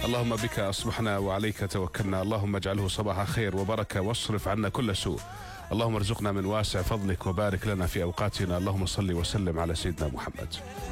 اللهم بك أصبحنا وعليك توكلنا، اللهم اجعله صباح خير وبركة واصرف عنا كل سوء. اللهم ارزقنا من واسع فضلك وبارك لنا في أوقاتنا. اللهم صل وسلم على سيدنا محمد.